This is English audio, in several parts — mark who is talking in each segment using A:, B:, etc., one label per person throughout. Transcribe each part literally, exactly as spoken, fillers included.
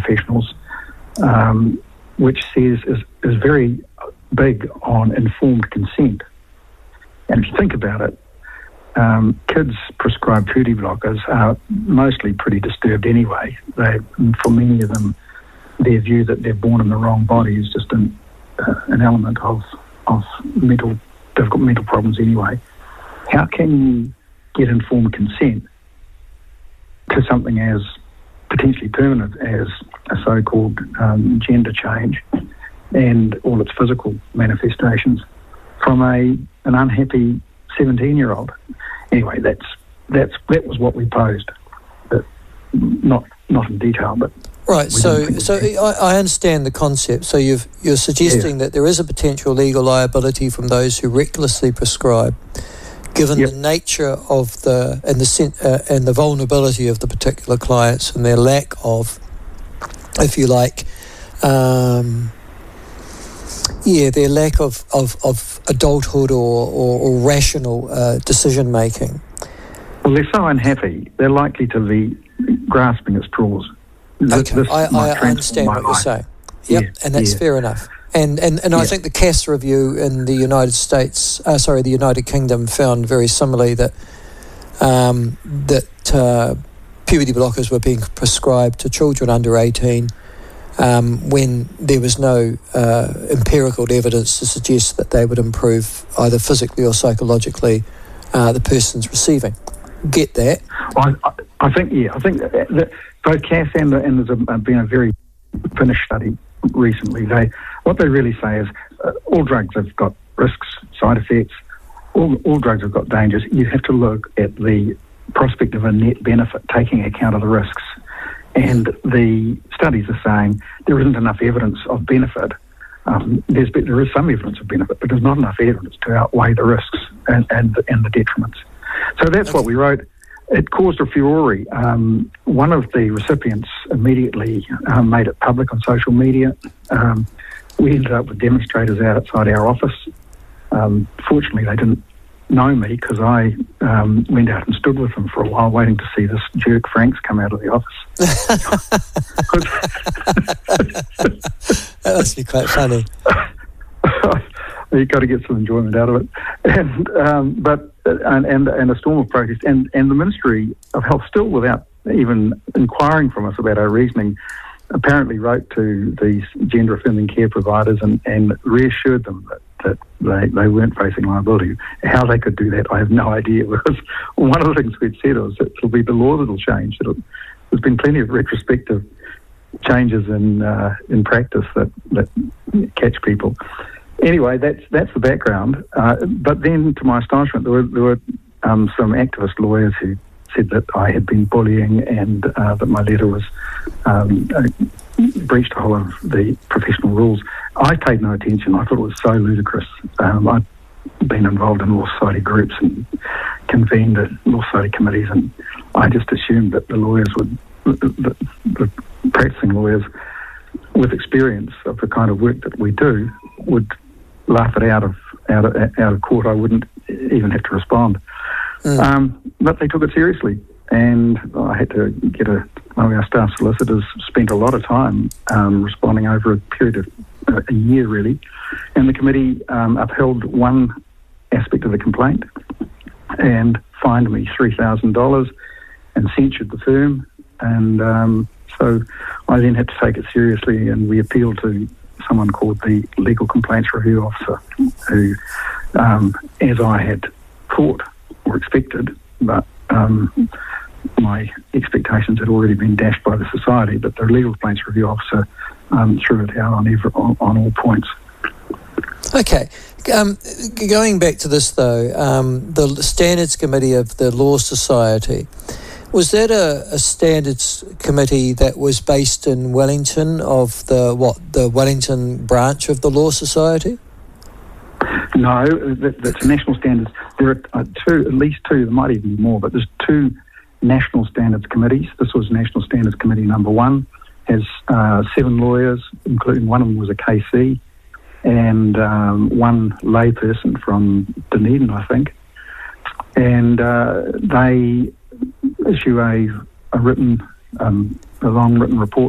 A: professionals, um, which says is, is very big on informed consent. And if you think about it, um, kids prescribed puberty blockers are mostly pretty disturbed anyway. They, for many of them, their view that they're born in the wrong body is just an, uh, an element of of mental, they've got mental problems anyway. How can you get informed consent to something as potentially permanent as a so-called um, gender change and all its physical manifestations from a an unhappy seventeen-year-old? Anyway, that's that's that was what we posed, but not not in detail, but.
B: Right, so so I, I understand the concept. So you've, you're suggesting yeah. that there is a potential legal liability from those who recklessly prescribe, given yep. the nature of the and the uh, and the vulnerability of the particular clients and their lack of, if you like, um, yeah, their lack of of, of adulthood or or, or rational uh, decision making.
A: Well, they're so unhappy; they're likely to be grasping at straws.
B: Okay, this I, I understand what you're saying. Yep, yeah, and that's yeah. fair enough. And and, and yeah. I think the Cass review in the United States, uh, sorry, the United Kingdom, found very similarly that um, that uh, puberty blockers were being prescribed to children under eighteen um, when there was no uh, empirical evidence to suggest that they would improve either physically or psychologically uh, the person's receiving. Get that?
A: I, I think, yeah, I think that, that both Cass and, the, and there's a, been a very finished study recently. They what they really say is uh, all drugs have got risks, side effects. All, all drugs have got dangers. You have to look at the prospect of a net benefit, taking account of the risks. And the studies are saying there isn't enough evidence of benefit. Um, there's there is some evidence of benefit, but there's not enough evidence to outweigh the risks and and the, and the detriments. So that's what we wrote. It caused a furore. Um, one of the recipients immediately um, made it public on social media. Um, we ended up with demonstrators outside our office. Um, fortunately, they didn't know me because I um, went out and stood with them for a while waiting to see this jerk Franks come out of the office.
B: That must be quite funny.
A: You've got to get some enjoyment out of it. And um, but and, and and a storm of protest. And, and the Ministry of Health, still without even inquiring from us about our reasoning, apparently wrote to these gender-affirming care providers and, and reassured them that, that they, they weren't facing liability. How they could do that, I have no idea, because one of the things we'd said was that it'll be the law that'll change. It'll, there's been plenty of retrospective changes in uh, in practice that, that catch people. Anyway, that's that's the background. Uh, but then, to my astonishment, there were, there were um, some activist lawyers who said that I had been bullying and uh, that my letter was um, uh, breached a whole of the professional rules. I paid no attention. I thought it was so ludicrous. Um, I'd been involved in Law Society groups and convened Law Society committees, and I just assumed that the lawyers would, the, the practicing lawyers with experience of the kind of work that we do, would laugh it out of out of, out of court. I wouldn't even have to respond. Mm. Um, but they took it seriously, and I had to get a one of our staff solicitors spent a lot of time um, responding over a period of uh, a year, really. And the committee um, upheld one aspect of the complaint and fined me three thousand dollars and censured the firm. And um, so I then had to take it seriously, and we appealed to someone called the Legal Complaints Review Officer, who, um, as I had thought or expected, but um, my expectations had already been dashed by the society, but the Legal Complaints Review Officer um, threw it out on, every, on, on all points.
B: Okay. Um, going back to this, though, um, the Standards Committee of the Law Society, was that a, a standards committee that was based in Wellington of the what the Wellington branch of the Law Society?
A: No, that's national standards. There are two, at least two, there might even be more, but there's two national standards committees. This was National Standards Committee number one, has uh, seven lawyers, including one of them was a K C, and um, one layperson from Dunedin, I think. And uh, they issue a, a written, um, a long written report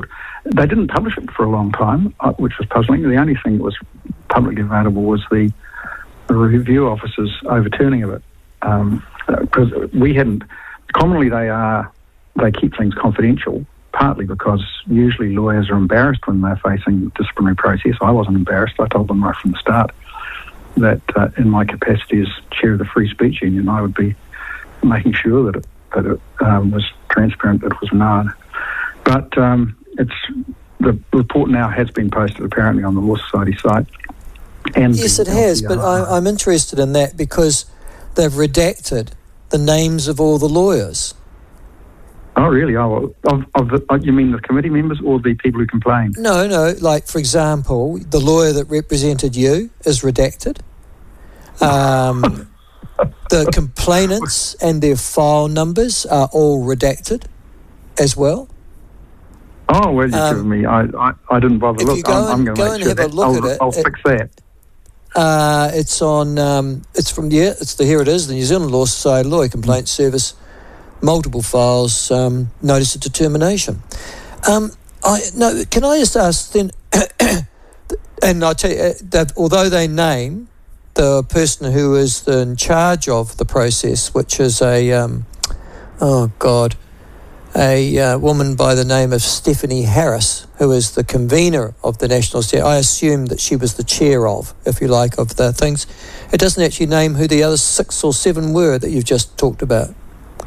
A: they didn't publish it for a long time, uh, which was puzzling. The only thing that was publicly available was the, the review officer's overturning of it, because um, we hadn't. Commonly, they are they keep things confidential, partly because usually lawyers are embarrassed when they're facing disciplinary process. I wasn't embarrassed. I told them right from the start that uh, in my capacity as chair of the Free Speech Union, I would be making sure that it, that it um, was transparent, that it was known. But um, it's the report now has been posted apparently on the Law Society site. And
B: yes, it has, but I, I'm interested in that because they've redacted the names of all the lawyers.
A: Oh, really? Oh, of, of the, you mean the committee members or the people who complained?
B: No, no. Like, for example, the lawyer that represented you is redacted. Um, the complainants and their file numbers are all redacted as well.
A: Oh, well, you're um, giving me. I, I, I didn't bother
B: if
A: look.
B: You go
A: I'm,
B: and,
A: I'm going
B: go
A: to
B: and
A: sure
B: have a look
A: I'll,
B: at it.
A: I'll
B: it,
A: fix that.
B: Uh, it's on. Um, it's from yeah. It's the here it is. The New Zealand Law Society Lawyer Complaints Service. Multiple files. Um, notice of determination. Um, I no. Can I just ask then? And I tell you, that although they name the person who is in charge of the process, which is a um, oh God, a uh, woman by the name of Stephanie Harris, who is the convener of the National Assembly. I assume that she was the chair of, if you like, of the things. It doesn't actually name who the other six or seven were that you've just talked about.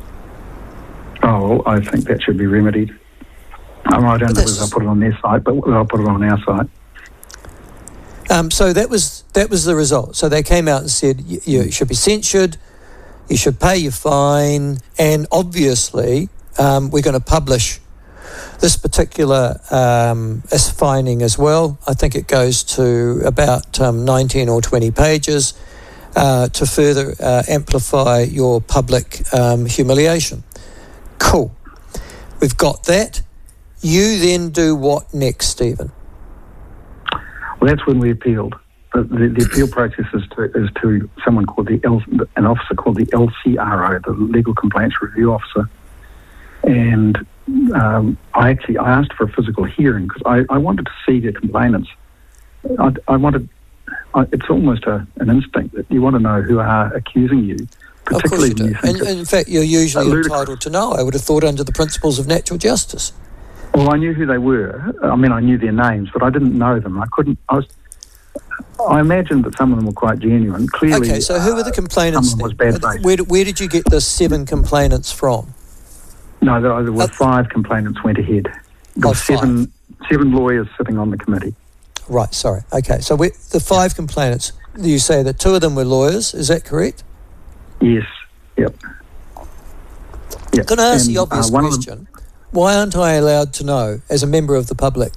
A: Oh, I think that should be remedied. Um, I don't know whether I'll put it on their site, but I'll put it on our site.
B: Um, so that was that was the result. So they came out and said you, you should be censured, you should pay your fine, and obviously um, we're going to publish this particular um, as finding as well. I think it goes to about um, nineteen or twenty pages uh, to further uh, amplify your public um, humiliation. Cool. We've got that. You then do what next, Stephen?
A: Well, that's when we appealed. The, the, the appeal process is to, is to someone called the L, an officer called the L C R O, the Legal Complaints Review Officer. And um, I actually I asked for a physical hearing because I, I wanted to see the complainants. I, I wanted. I, it's almost a, an instinct that you want to know who are accusing you.
B: Of course you do. And, and in fact, you're usually entitled to know. I would have thought under the principles of natural justice.
A: Well, I knew who they were. I mean, I knew their names, but I didn't know them. I couldn't. I was. I imagined that some of them were quite genuine. Clearly,
B: okay. So, who were the complainants?
A: Some of them was bad faith.
B: Where, where did you get the seven complainants from?
A: No, there, there were uh, five complainants went ahead. There were seven, seven lawyers sitting on the committee.
B: Right. Sorry. Okay. So, we, the five complainants. You say that two of them were lawyers. Is that correct?
A: Yes. Yep. Yep.
B: Can I ask
A: and,
B: the obvious
A: uh,
B: question? Why aren't I allowed to know as a member of the public?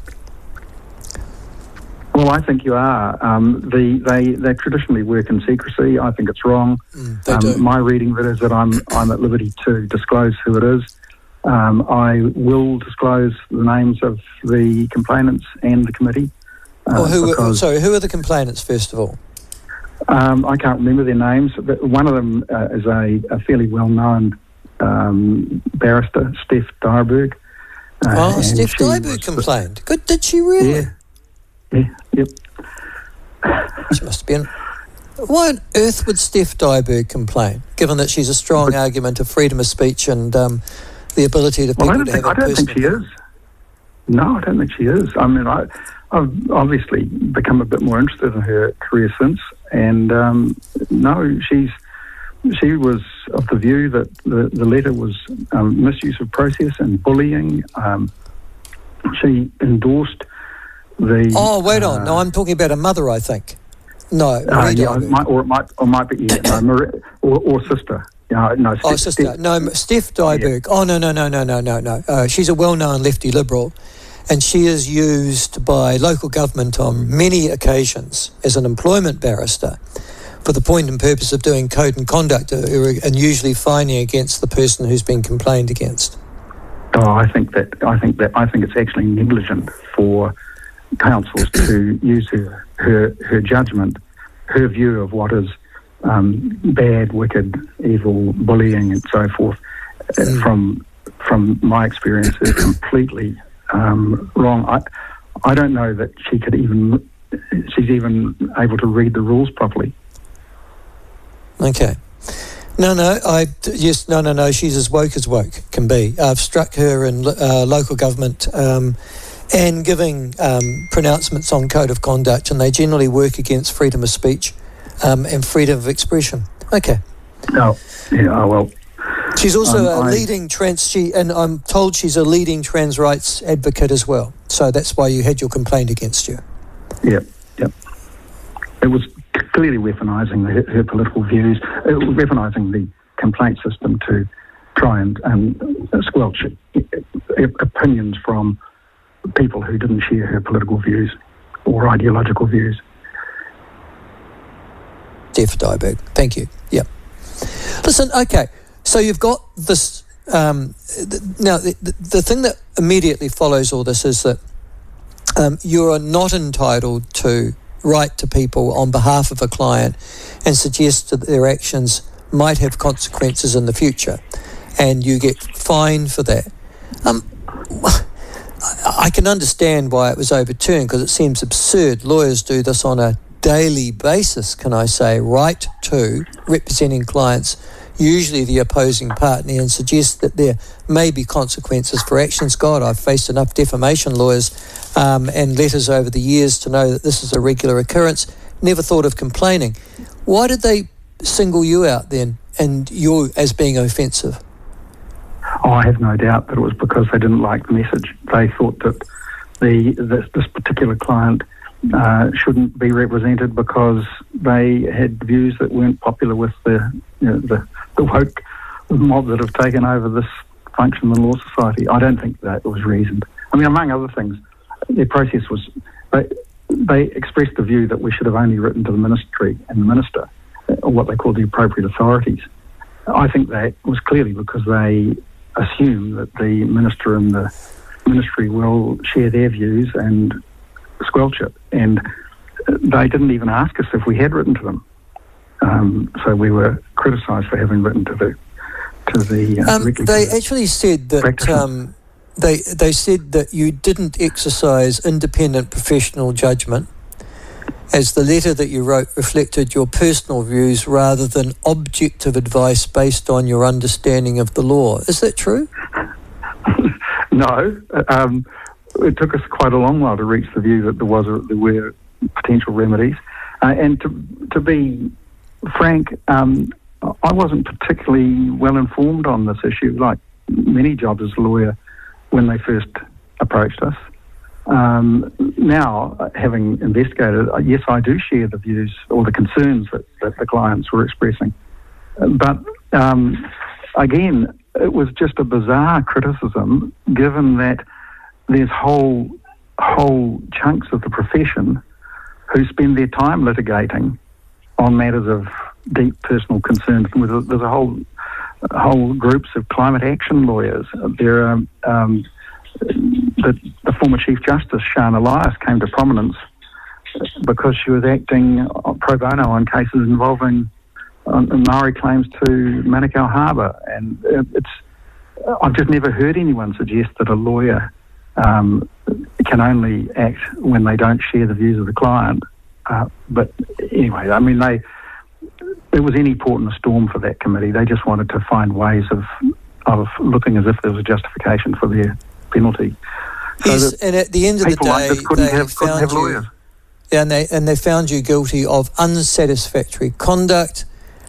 A: Well, I think you are. Um, the, they they traditionally work in secrecy. I think it's wrong.
B: Mm, they
A: um,
B: do.
A: My reading of it is that I'm I'm at liberty to disclose who it is. Um, I will disclose the names of the complainants and the committee. Uh,
B: well, who?
A: because,
B: sorry, who are the complainants first of all?
A: Um, I can't remember their names. But one of them uh, is a, a fairly well-known um, barrister, Steph Dyerberg.
B: Uh, oh, Steph Dyerberg complained. Good, did she really?
A: Yeah. Yeah. Yep.
B: She must have been. Why on earth would Steph Dyerberg complain, given that she's a strong but, argument of freedom of speech and um, the ability of people
A: well, I don't
B: to
A: think,
B: have a
A: I don't think she is. No, I don't think she is. I mean, I, I've obviously become a bit more interested in her career since, and um, no, she's she was of the view that the, the letter was um, misuse of process and bullying. Um, she endorsed the.
B: Oh, wait on. Uh, no, I'm talking about a mother, I think. No,
A: uh, yeah, it might, or it might, or it might be, yeah, no, Marie, or, or sister. Yeah, no, Steph,
B: oh, sister.
A: Steph,
B: no, Steph Dyerberg. Yeah. Oh, no, no, no, no, no, no, no. Uh, she's a well-known lefty liberal, and she is used by local government on many occasions as an employment barrister for the point and purpose of doing code and conduct uh, and usually fining against the person who's been complained against.
A: Oh, I think that I think that I think it's actually negligent for councils to use her her, her judgment, her view of what is um, bad, wicked, evil, bullying, and so forth. Mm. From from my experience, is completely um, wrong. I, I don't know that she could even, she's even able to read the rules properly.
B: Okay. No, no, I, yes, no, no, no, she's as woke as woke can be. I've struck her in uh, local government um, and giving um, pronouncements on code of conduct, and they generally work against freedom of speech um, and freedom of expression. Okay.
A: Oh, yeah, oh, well.
B: She's also
A: um,
B: a
A: I,
B: leading trans, she, and I'm told she's a leading trans rights advocate as well. So that's why you had your complaint against you.
A: Yep, yep. It was clearly weaponising her, her political views, uh, weaponising the complaint system to try and um, squelch opinions from people who didn't share her political views or ideological views.
B: Jeff Dyberg, thank you. Yeah. Listen, okay, so you've got this. Um, th- now, the, the, the thing that immediately follows all this is that um, you are not entitled to write to people on behalf of a client and suggest that their actions might have consequences in the future, and you get fined for that. Um, I can understand why it was overturned, because it seems absurd. Lawyers do this on a daily basis, can I say, write to representing clients, usually the opposing party, and suggest that there may be consequences for actions. God, I've faced enough defamation lawyers um, and letters over the years to know that this is a regular occurrence. Never thought of complaining. Why did they single you out then, and you as being offensive?
A: Oh, I have no doubt that it was because they didn't like the message. They thought that the this, this particular client uh, shouldn't be represented because they had views that weren't popular with the you know, the, the woke mob that have taken over this function in the Law Society. I don't think that was reasoned. I mean, among other things, their process was they, they expressed the view that we should have only written to the ministry and the minister, or what they call the appropriate authorities. I think that was clearly because they assume that the minister and the ministry will share their views and squelch it. And they didn't even ask us if we had written to them. Um, so we were criticised for having written to the to the. Uh,
B: um, they the actually said that um, they they said that you didn't exercise independent professional judgment, as the letter that you wrote reflected your personal views rather than objective advice based on your understanding of the law. Is that true?
A: No. Um, it took us quite a long while to reach the view that there was a, there were potential remedies. Uh, and to to be frank, um, I wasn't particularly well informed on this issue, like many jobs as a lawyer when they first approached us. Um, now, having investigated, yes, I do share the views or the concerns that, that the clients were expressing. But um, again, it was just a bizarre criticism, given that there's whole whole chunks of the profession who spend their time litigating on matters of deep personal concern. There's a whole whole groups of climate action lawyers. There are um, the, the former Chief Justice, Sian Elias, came to prominence because she was acting pro bono on cases involving um, Maori claims to Manukau Harbour. And it's I've just never heard anyone suggest that a lawyer um, can only act when they don't share the views of the client. Uh, but anyway, I mean, they there was any port in a storm for that committee. They just wanted to find ways of of looking as if there was a justification for their penalty. So
B: yes, and at the end of the day,
A: like
B: they
A: have,
B: found you, yeah, and they and they found you guilty of unsatisfactory conduct.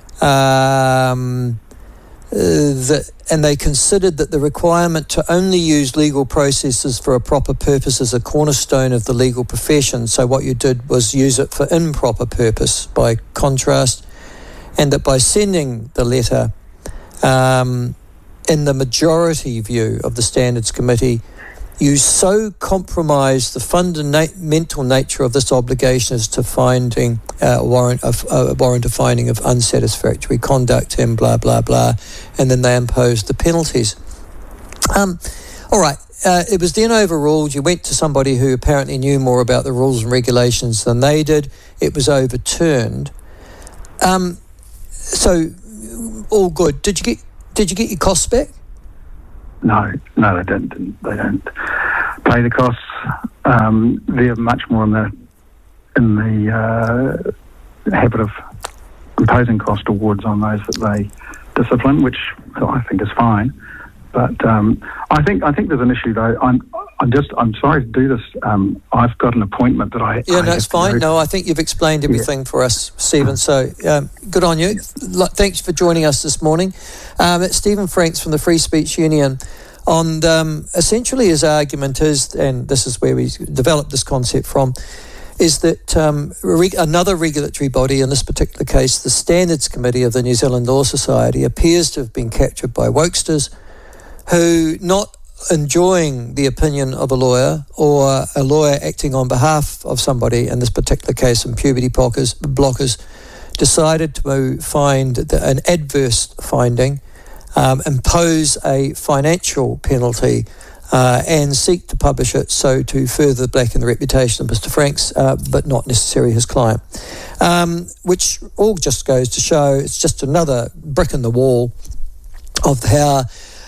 B: Um, uh, the, and they considered that the requirement to only use legal processes for a proper purpose is a cornerstone of the legal profession. So what you did was use it for improper purpose, by contrast, and that by sending the letter, um, in the majority view of the Standards Committee, you so compromise the fundamental nature of this obligation as to finding uh, a warrant of uh, warrant of finding of unsatisfactory conduct and blah blah blah, and then they imposed the penalties. Um, all right, uh, it was then overruled. You went to somebody who apparently knew more about the rules and regulations than they did. It was overturned. Um, so all good. Did you get Did you get your costs back?
A: No, no, they don't. They don't. pay the costs. Um, they're much more in the in the uh, habit of imposing cost awards on those that they discipline, which I think is fine. But um, I think I think there's an issue though. I'm I'm just I'm sorry to do this. Um, I've got an appointment that I
B: yeah
A: I
B: no it's fine. No, I think you've explained everything yeah. for us, Stephen. So um, good on you. Yeah. Thanks for joining us this morning. Um, it's Stephen Franks from the Free Speech Union. On um, essentially his argument is, and this is where we developed this concept from, is that um, reg- another regulatory body, in this particular case, the Standards Committee of the New Zealand Law Society, appears to have been captured by wokesters who, not enjoying the opinion of a lawyer or a lawyer acting on behalf of somebody, in this particular case, some puberty blockers, blockers decided to find the, an adverse finding, um, impose a financial penalty, Uh, and seek to publish it so to further blacken the reputation of Mister Franks, uh, but not necessarily his client. Um, which all just goes to show it's just another brick in the wall of how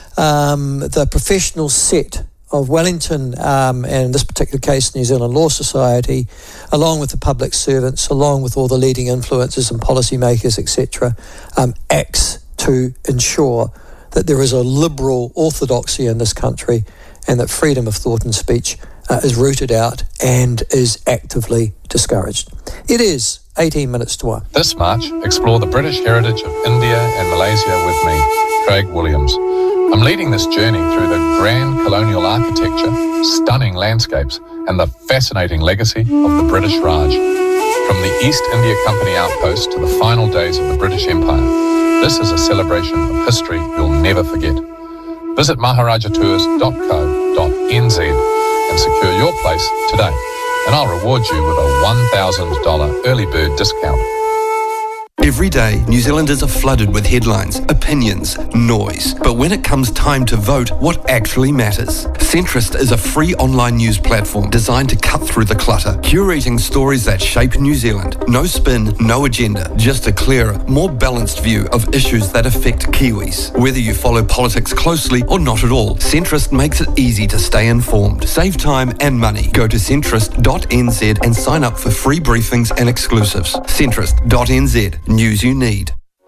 B: um, the professional set of Wellington, um, and in this particular case, New Zealand Law Society, along with the public servants, along with all the leading influencers and policymakers, et cetera, um, acts to ensure that there is a liberal orthodoxy in this country, and that freedom of thought and speech uh, is rooted out and is actively discouraged. It is eighteen minutes to one.
C: This March, explore the British heritage of India and Malaysia with me, Craig Williams. I'm leading this journey through the grand colonial architecture, stunning landscapes, and the fascinating legacy of the British Raj. From the East India Company outpost to the final days of the British Empire, this is a celebration of history you'll never forget. Visit maharaja tours dot co dot n z and secure your place today, and I'll reward you with a one thousand dollars early bird discount.
D: Every day, New Zealanders are flooded with headlines, opinions, noise. But when it comes time to vote, what actually matters? Centrist is a free online news platform designed to cut through the clutter, curating stories that shape New Zealand. No spin, no agenda, just a clearer, more balanced view of issues that affect Kiwis. Whether you follow politics closely or not at all, Centrist makes it easy to stay informed. Save time and money. Go to centrist dot n z and sign up for free briefings and exclusives. centrist dot n z. News you need.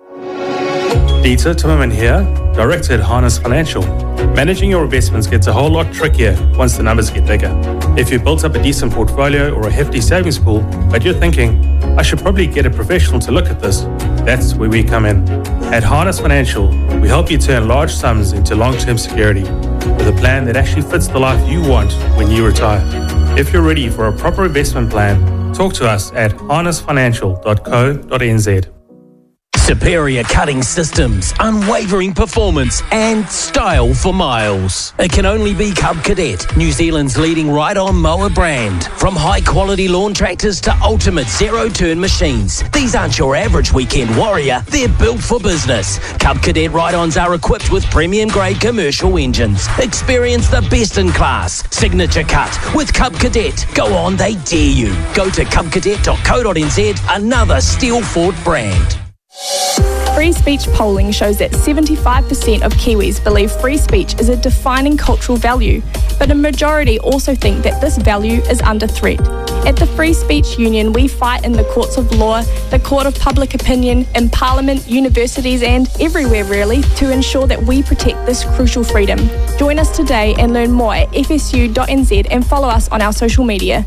E: Dieter Timmerman here, Director at Harness Financial. Managing your investments gets a whole lot trickier once the numbers get bigger. If you've built up a decent portfolio or a hefty savings pool, but you're thinking, I should probably get a professional to look at this, that's where we come in. At Harness Financial, we help you turn large sums into long-term security with a plan that actually fits the life you want when you retire. If you're ready for a proper investment plan, talk to us at harness financial dot co dot n z.
F: Superior cutting systems, unwavering performance and style for miles. It can only be Cub Cadet, New Zealand's leading ride-on mower brand. From high-quality lawn tractors to ultimate zero-turn machines, these aren't your average weekend warrior, they're built for business. Cub Cadet ride-ons are equipped with premium-grade commercial engines. Experience the best-in-class signature cut with Cub Cadet. Go on, they dare you. Go to cub cadet dot co dot n z, another Steelfort brand.
G: Free speech polling shows that seventy-five percent of Kiwis believe free speech is a defining cultural value, but a majority also think that this value is under threat. At the Free Speech Union, we fight in the courts of law, the court of public opinion, in Parliament, universities and everywhere really to ensure that we protect this crucial freedom. Join us today and learn more at f s u dot n z and follow us on our social media.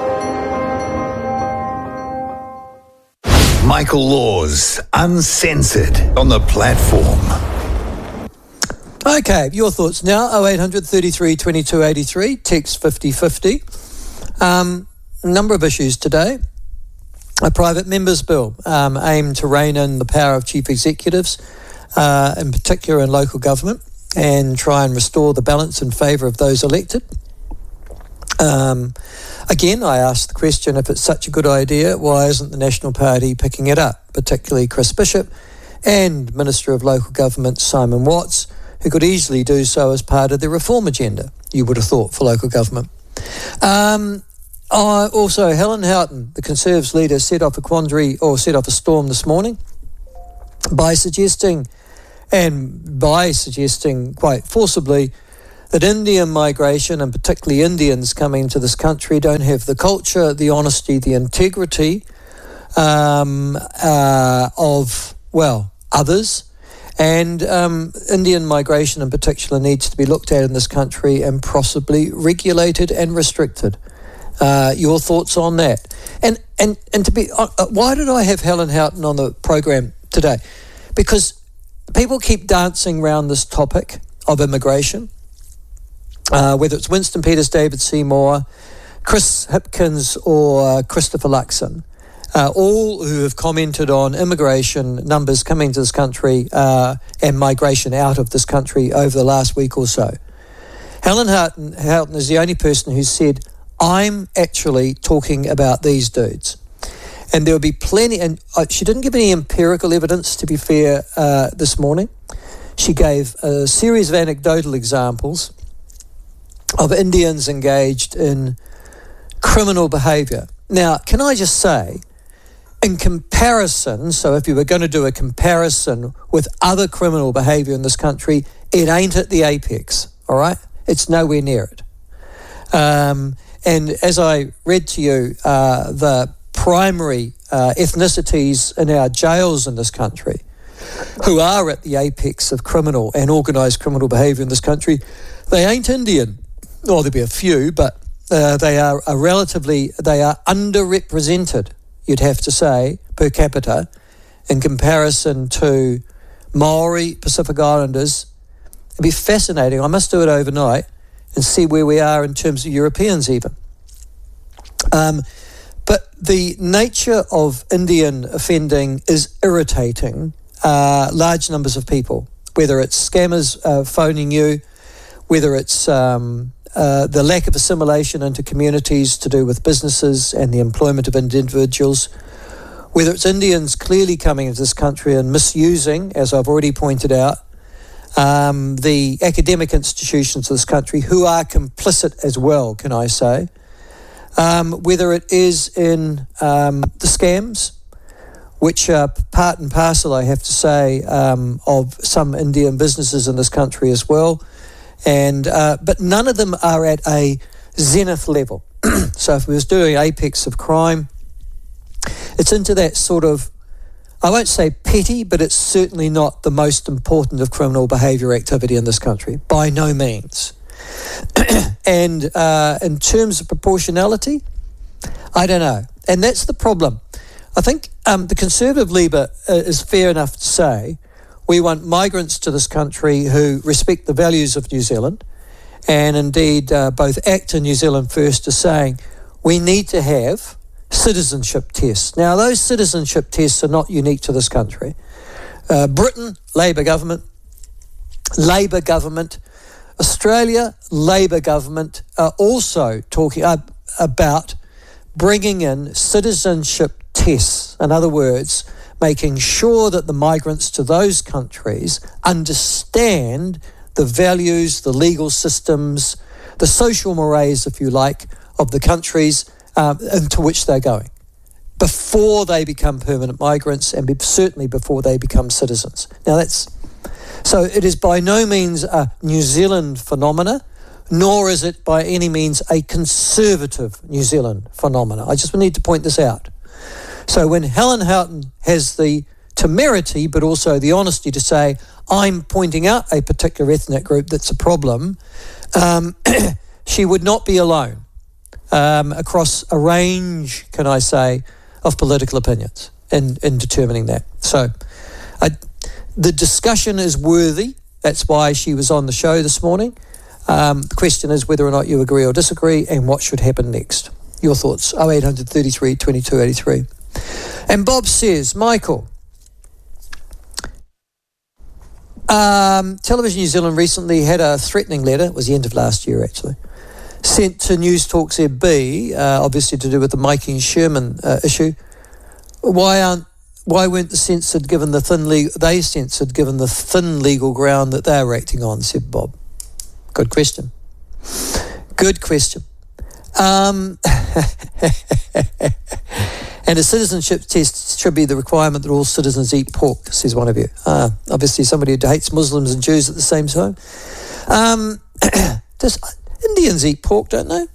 H: Michael Laws, Uncensored, on the platform.
B: Okay, your thoughts now, oh eight hundred thirty-three twenty-two eighty-three, text fifty fifty. Um, a number of issues today. A private members bill um, aimed to rein in the power of chief executives, uh, in particular in local government, and try and restore the balance in favour of those elected. Um, again, I asked the question, if it's such a good idea, why isn't the National Party picking it up, particularly Chris Bishop and Minister of Local Government Simon Watts, who could easily do so as part of their reform agenda, you would have thought, for local government. Um, uh, also, Helen Houghton, the Conservatives leader, set off a quandary or set off a storm this morning by suggesting, and by suggesting quite forcibly, that Indian migration, and particularly Indians coming to this country, don't have the culture, the honesty, the integrity um, uh, of, well, others. And um, Indian migration in particular needs to be looked at in this country and possibly regulated and restricted. Uh, your thoughts on that? And and and to be, uh, why did I have Helen Houghton on the program today? Because people keep dancing around this topic of immigration, uh, whether it's Winston Peters, David Seymour, Chris Hipkins, or Christopher Luxon. Uh, all who have commented on immigration numbers coming to this country uh, and migration out of this country over the last week or so. Helen Houghton, Houghton is the only person who said, I'm actually talking about these dudes. And there will be plenty, and uh, she didn't give any empirical evidence, to be fair, uh, this morning. She gave a series of anecdotal examples of Indians engaged in criminal behaviour. Now, can I just say, in comparison, so if you were going to do a comparison with other criminal behaviour in this country, it ain't at the apex, all right? It's nowhere near it. Um, and as I read to you, uh, the primary uh, ethnicities in our jails in this country who are at the apex of criminal and organised criminal behaviour in this country, they ain't Indian. Well, there'll be a few, but uh, they are a relatively, they are underrepresented, you'd have to say, per capita, in comparison to Maori, Pacific Islanders. It'd be fascinating. I must do it overnight and see where we are in terms of Europeans even. Um, but the nature of Indian offending is irritating uh, large numbers of people, whether it's scammers uh, phoning you, whether it's um, uh, the lack of assimilation into communities to do with businesses and the employment of individuals, whether it's Indians clearly coming into this country and misusing, as I've already pointed out, um, the academic institutions of this country, who are complicit as well, can I say, um, whether it is in um, the scams, which are part and parcel, I have to say, um, of some Indian businesses in this country as well. And uh, but none of them are at a zenith level. So if we was doing apex of crime, it's into that sort of, I won't say petty, but it's certainly not the most important of criminal behaviour activity in this country, by no means. And uh, in terms of proportionality, I don't know. And that's the problem. I think um, the Conservative Labour uh, is fair enough to say, we want migrants to this country who respect the values of New Zealand, and indeed uh, both ACT and New Zealand First are saying we need to have citizenship tests. Now, those citizenship tests are not unique to this country. Uh, Britain, Labour government, Labour government, Australia, Labour government are also talking uh, about bringing in citizenship tests. In other words, making sure that the migrants to those countries understand the values, the legal systems, the social mores, if you like, of the countries um, into which they're going, before they become permanent migrants, and be, certainly before they become citizens. Now that's, so it is by no means a New Zealand phenomena, nor is it by any means a conservative New Zealand phenomena. I just need to point this out. So when Helen Houghton has the temerity, but also the honesty to say, I'm pointing out a particular ethnic group that's a problem, um, she would not be alone um, across a range, can I say, of political opinions in, in determining that. So I, the discussion is worthy. That's why she was on the show this morning. Um, the question is whether or not you agree or disagree, and what should happen next. Your thoughts, oh eight hundred thirty-three twenty-two eighty-three. And Bob says, Michael, um, Television New Zealand recently had a threatening letter, it was the end of last year actually, sent to News Talk Z B, uh, obviously to do with the Mikey and Sherman uh, issue. Why aren't why weren't the censored given the thin legal, they censored given the thin legal ground that they were acting on, said Bob. Good question. Good question. Um, and a citizenship test should be the requirement that all citizens eat pork, says one of you. Ah, obviously somebody who hates Muslims and Jews at the same time. Um, Does Indians eat pork, don't they?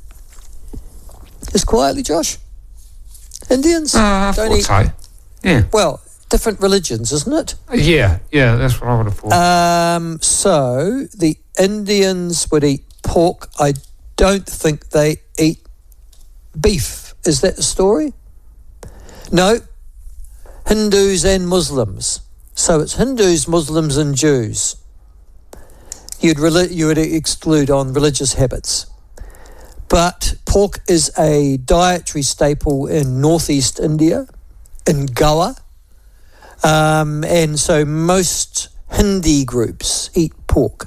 B: Just quietly, Josh. Indians
I: uh,
B: don't
I: I
B: eat.
I: so. Yeah.
B: Well, different religions, isn't it?
I: Yeah, yeah, that's what I would have thought.
B: Um, so the Indians would eat pork. I don't think they eat beef. Is that the story? No. Hindus and Muslims. So it's Hindus, Muslims and Jews. You'd rel- you would exclude on religious habits. But pork is a dietary staple in northeast India, in Goa. Um, and so most Hindi groups eat pork.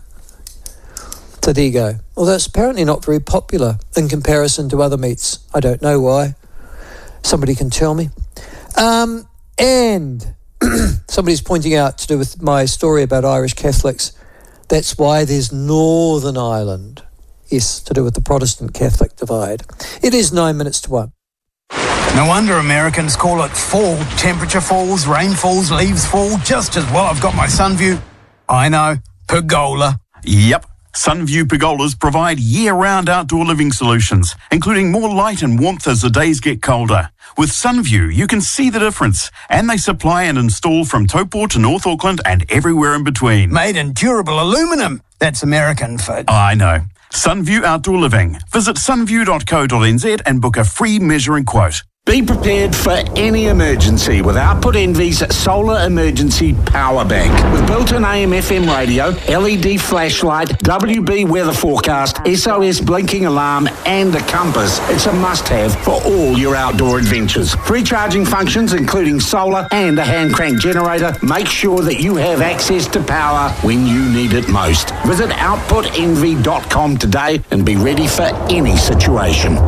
B: So there you go. Although it's apparently not very popular in comparison to other meats. I don't know why. Somebody can tell me. Um, and somebody's pointing out, to do with my story about Irish Catholics, that's why there's Northern Ireland. Yes, to do with the Protestant Catholic divide. It is nine minutes to one.
J: No wonder Americans call it fall. Temperature falls, rain falls, leaves fall, just as well. I've got my Sunview. I know, pergola.
K: Yep. Sunview pergolas provide year-round outdoor living solutions, including more light and warmth as the days get colder. With Sunview, you can see the difference, and they supply and install from Taupo to North Auckland and everywhere in between.
J: Made in durable aluminum. That's American for...
K: I know. Sunview Outdoor Living. Visit sunview dot co dot n z and book a free measuring quote.
L: Be prepared for any emergency with Output Envy's Solar Emergency Power Bank. With built-in A M F M radio, L E D flashlight, W B weather forecast, S O S blinking alarm and a compass, it's a must-have for all your outdoor adventures. Free charging functions including solar and a hand crank generator. Make sure that you have access to power when you need it most. Visit output envy dot com today and be ready for any situation.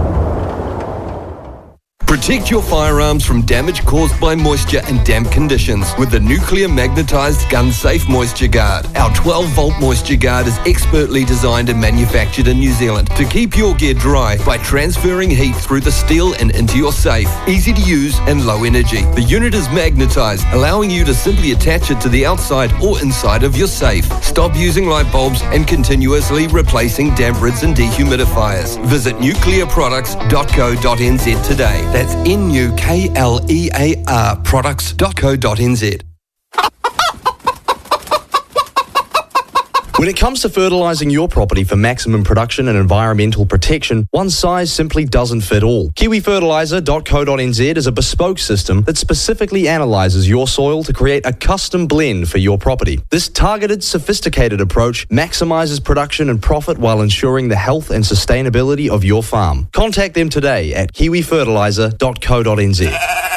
D: Protect your firearms from damage caused by moisture and damp conditions with the Nuclear Magnetized Gun Safe Moisture Guard. Our twelve volt Moisture Guard is expertly designed and manufactured in New Zealand to keep your gear dry by transferring heat through the steel and into your safe. Easy to use and low energy. The unit is magnetized, allowing you to simply attach it to the outside or inside of your safe. Stop using light bulbs and continuously replacing damp rids and dehumidifiers. Visit nuclear products dot co dot n z today. That's N U K L E A R products dot co dot n z.
M: When it comes to fertilising your property for maximum production and environmental protection, one size simply doesn't fit all. kiwi fertiliser dot co dot n z is a bespoke system that specifically analyses your soil to create a custom blend for your property. This targeted, sophisticated approach maximises production and profit while ensuring the health and sustainability of your farm. Contact them today at kiwi fertiliser dot co dot n z.